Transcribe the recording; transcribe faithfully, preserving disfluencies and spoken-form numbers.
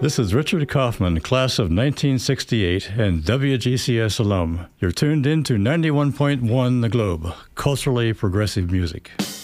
This is Richard Kaufman, class of nineteen sixty-eight and W G C S alum. You're tuned in to ninety-one point one The Globe, culturally progressive music.